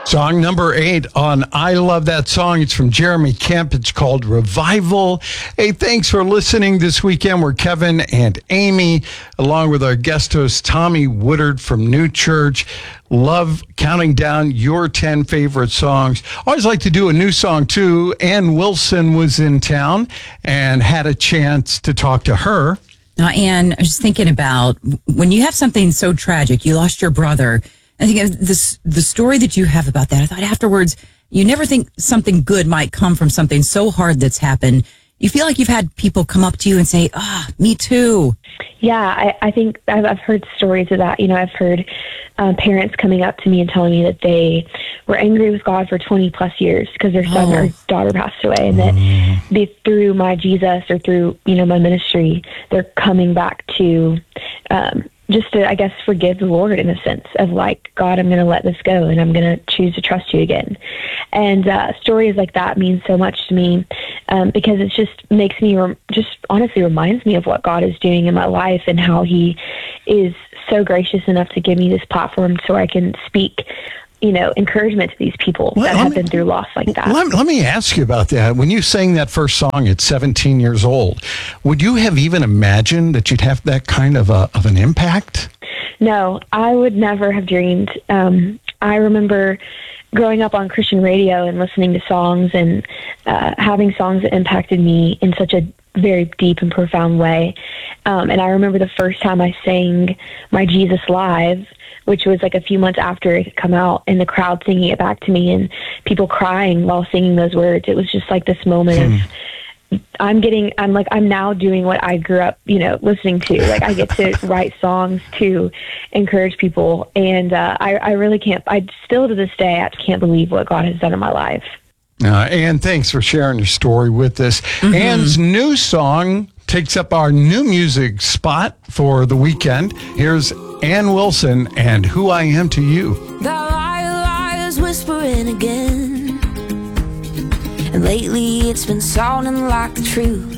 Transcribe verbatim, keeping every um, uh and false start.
Song number eight on I Love That Song. It's from Jeremy Kemp. It's called Revival. Hey, thanks for listening this weekend. We're Kevin and Amy, along with our guest host, Tommy Woodard from New Church. Love counting down your ten favorite songs. Always like to do a new song, too. Ann Wilson was in town and had a chance to talk to her. Now, Ann, I was thinking about when you have something so tragic, you lost your brother. I think of this, the story that you have about that. I thought afterwards, you never think something good might come from something so hard that's happened. You feel like you've had people come up to you and say, ah, me too. Yeah, I, I think I've, I've heard stories of that. You know, I've heard uh, parents coming up to me and telling me that they were angry with God for twenty plus years because their son Oh. or daughter passed away, and that they, through my Jesus or through, you know, my ministry, they're coming back to um, just to, I guess, forgive the Lord in a sense of like, God, I'm going to let this go and I'm going to choose to trust you again. And uh, stories like that mean so much to me um, because it just makes me, rem- just honestly reminds me of what God is doing in my life and how he is so gracious enough to give me this platform so I can speak, you know, encouragement to these people Let- that let have me- been through loss like that. Let, let me ask you about that. When you sang that first song at seventeen years old, would you have even imagined that you'd have that kind of a, of an impact? No, I would never have dreamed. Um, I remember growing up on Christian radio and listening to songs and uh, having songs that impacted me in such a very deep and profound way. Um, and I remember the first time I sang My Jesus Live, which was like a few months after it had come out, and the crowd singing it back to me and people crying while singing those words. It was just like this moment Hmm. of, I'm getting, I'm like, I'm now doing what I grew up, you know, listening to. Like, I get to write songs to encourage people. And uh, I, I really can't, I still to this day, I can't believe what God has done in my life. Uh, Ann, thanks for sharing your story with us. Ann's new song takes up our new music spot for the weekend. Here's Ann Wilson and Who I Am to You. The liar, liars whispering again. And lately it's been sounding like the truth.